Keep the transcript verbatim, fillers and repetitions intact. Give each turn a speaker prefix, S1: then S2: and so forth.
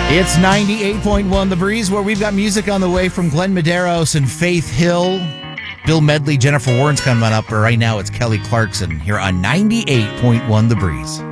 S1: It's ninety-eight point one The Breeze, where we've got music on the way from Glenn Medeiros and Faith Hill. Bill Medley, Jennifer Warren's coming up, but right now it's Kelly Clarkson here on ninety-eight point one The Breeze.